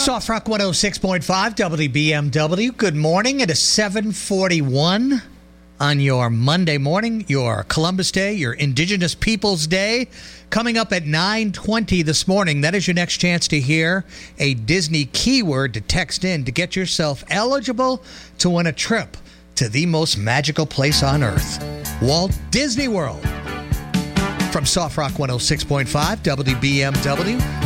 Soft Rock 106.5 WBMW. Good morning. It is 7:41 on your Monday morning, your Columbus Day, your Indigenous Peoples Day. Coming up at 9:20 this morning, that is your next chance to hear a Disney keyword to text in to get yourself eligible to win a trip to the most magical place on earth, Walt Disney World. From Soft Rock 106.5 WBMW.